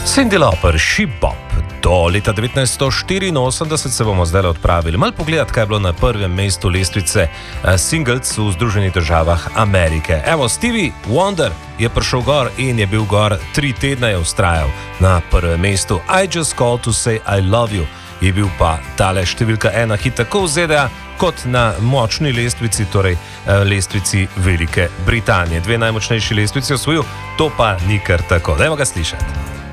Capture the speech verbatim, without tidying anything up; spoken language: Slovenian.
Cyndi Lauper, She Bop. Do leta devetnajststo štiriinosemdeset se bomo zdaj odpravili. Mal pogledati, kaj je bilo na prvem mestu lestvice uh, singles v Združenih državah Amerike. Evo, Stevie Wonder je prišel gor in je bil gor tri tedne, je ustrajal na prvem mestu. I Just Called to Say I Love You je bil pa tale številka ena hit tako v Z D A kot na močni lestvici, torej uh, lestvici Velike Britanije. Dve najmočnejši lestvici osvojil, to pa ni kar tako. Dajmo ga slišati.